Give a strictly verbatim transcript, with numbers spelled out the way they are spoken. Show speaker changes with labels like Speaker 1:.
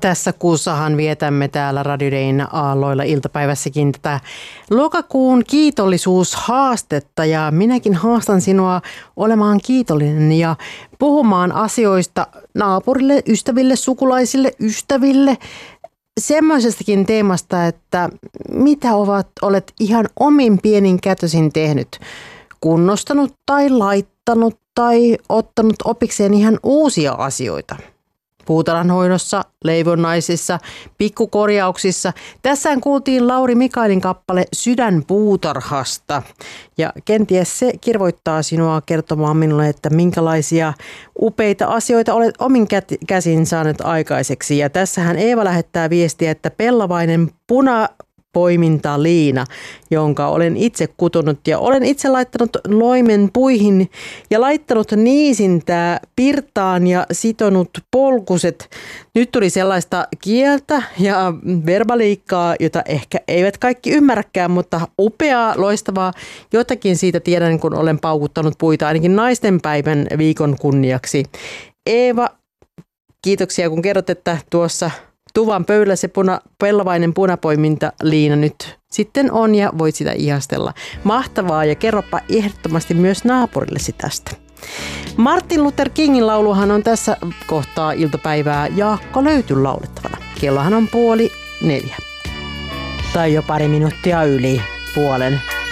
Speaker 1: Tässä kuussahan vietämme täällä Radio Dayn aalloilla iltapäivässäkin tätä lokakuun kiitollisuushaastetta ja minäkin haastan sinua olemaan kiitollinen ja puhumaan asioista naapurille, ystäville, sukulaisille, ystäville. Semmoisestakin teemasta, että mitä ovat, olet ihan omin pienin kätösin tehnyt, kunnostanut tai laittanut tai ottanut opikseen ihan uusia asioita. Puutarhanhoidossa, leivonnaisissa, pikkukorjauksissa. Tässähän kuultiin Lauri Mikaelin kappale Sydän puutarhasta. Ja kenties se kirvoittaa sinua kertomaan minulle, että minkälaisia upeita asioita olet omin käsin saanut aikaiseksi. Ja tässähän Eeva lähettää viestiä, että pellavainen puna poimintaliina, jonka olen itse kutonut ja olen itse laittanut loimen puihin ja laittanut niisintää pirtaan ja sitonut polkuset. Nyt tuli sellaista kieltä ja verbaliikkaa, jota ehkä eivät kaikki ymmärräkään, mutta upeaa, loistavaa. Jotakin siitä tiedän, kun olen paukuttanut puita ainakin naistenpäivän viikon kunniaksi. Eeva, kiitoksia kun kerrot, että tuossa tuvan pöydällä se puna, pellavainen punapoimintaliina nyt sitten on ja voit sitä ihastella. Mahtavaa ja kerropa ehdottomasti myös naapurillesi tästä. Martin Luther Kingin lauluhan on tässä kohtaa iltapäivää Jaakko löyty laulettavana. Kellohan on puoli neljä. Tai jo pari minuuttia yli puolen.